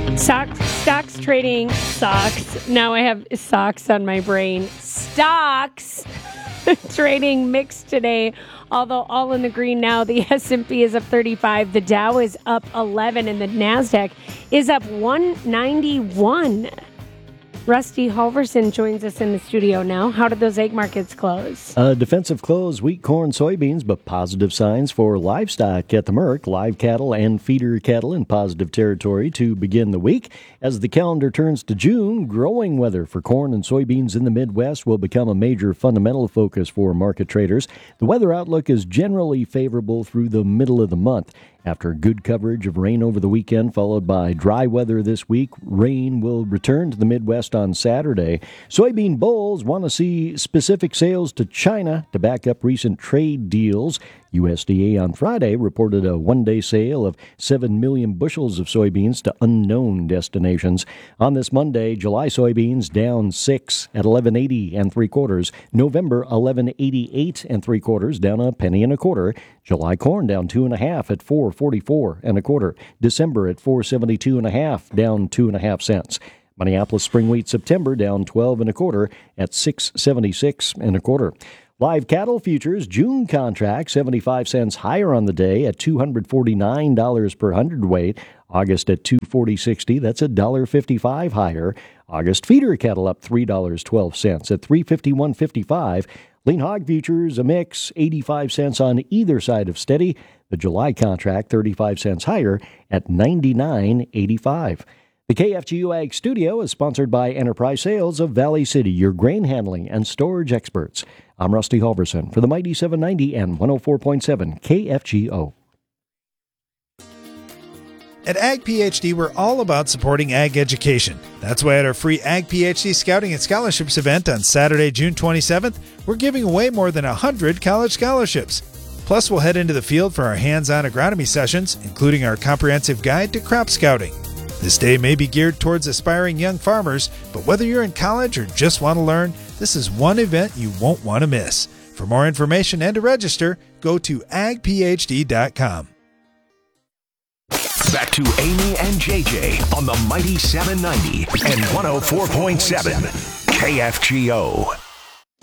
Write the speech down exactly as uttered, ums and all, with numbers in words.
Stocks, stocks trading, stocks. Now I have socks on my brain. Stocks trading mixed today, although all in the green now. The S and P is up thirty-five, the Dow is up eleven, and the NASDAQ is up one ninety-one. Rusty Halverson joins us in the studio now. How did those egg markets close? A defensive close, wheat, corn, soybeans, but positive signs for livestock at the Merc. Live cattle and feeder cattle in positive territory to begin the week. As the calendar turns to June, growing weather for corn and soybeans in the Midwest will become a major fundamental focus for market traders. The weather outlook is generally favorable through the middle of the month. After good coverage of rain over the weekend, followed by dry weather this week, rain will return to the Midwest on Saturday. Soybean bulls want to see specific sales to China to back up recent trade deals. U S D A on Friday reported a one-day sale of seven million bushels of soybeans to unknown destinations. On this Monday, July soybeans down six at eleven eighty and three quarters. November eleven eighty-eight and three quarters, down a penny and a quarter. July corn down two and a half at four forty-four and a quarter. December at four seventy-two and a half, down two and a half cents. Minneapolis spring wheat September down twelve and a quarter at six seventy-six and a quarter. Live cattle futures, June contract, seventy-five cents higher on the day at two hundred forty-nine dollars per hundredweight. August at two forty sixty, that's one dollar fifty-five higher. August feeder cattle up three dollars and twelve cents at three fifty-one fifty-five. Lean hog futures, a mix, eighty-five cents on either side of steady. The July contract, thirty-five cents higher at ninety-nine eighty-five. The K F G O Ag Studio is sponsored by Enterprise Sales of Valley City, your grain handling and storage experts. I'm Rusty Halverson for the Mighty seven ninety and one oh four point seven K F G O. At Ag PhD, we're all about supporting ag education. That's why at our free Ag PhD Scouting and Scholarships event on Saturday, June twenty-seventh, we're giving away more than one hundred college scholarships. Plus, we'll head into the field for our hands-on agronomy sessions, including our comprehensive guide to crop scouting. This day may be geared towards aspiring young farmers, but whether you're in college or just want to learn, this is one event you won't want to miss. For more information and to register, go to ag p h d dot com. Back to Amy and J J on the Mighty seven ninety and one oh four point seven K F G O.